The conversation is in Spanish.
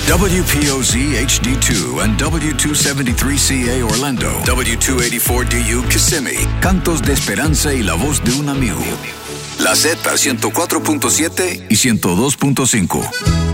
WPOZ HD2 and W273CA Orlando, W284DU Kissimmee, cantos de esperanza y la voz de un amigo. La Z 104.7 y 102.5.